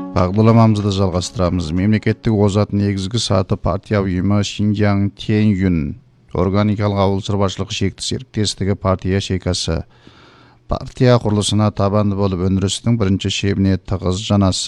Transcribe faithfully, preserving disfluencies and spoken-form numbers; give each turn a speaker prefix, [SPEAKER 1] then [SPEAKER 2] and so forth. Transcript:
[SPEAKER 1] Бағдарламамызды жалғастырамыз. Мемлекеттік озат негізгі саты партия ұйымы Шинжаң Тянь-Юнь органикалық ауыл шаруашылығы шекті серіктестігі партия шекасы. Партия құрылысына табанды болып өндірістің бірінші шебіне тығыз жанасы